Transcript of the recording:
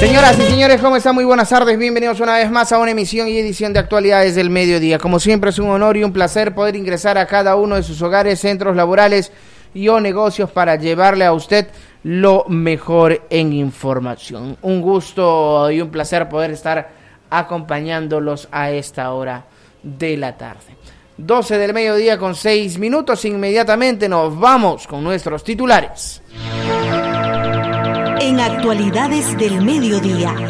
Señoras y señores, ¿cómo están? Muy buenas tardes, bienvenidos una vez más a una emisión y edición de Actualidades del Mediodía. Como siempre es un honor y un placer poder ingresar a cada uno de sus hogares, centros laborales y o negocios para llevarle a usted lo mejor en información. Un gusto y un placer poder estar acompañándolos a esta hora de la tarde. 12 del mediodía con 6 minutos, inmediatamente nos vamos con nuestros titulares. En Actualidades del Mediodía,